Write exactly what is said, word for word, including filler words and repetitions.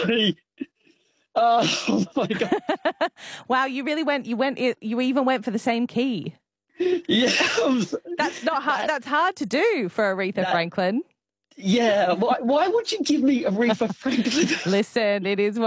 me. Oh my God. Wow, you really went, you went, you even went for the same key. Yeah. That's not hard. That, that's hard to do for Aretha that, Franklin. Yeah. Why, why would you give me Aretha Franklin? Listen, it is what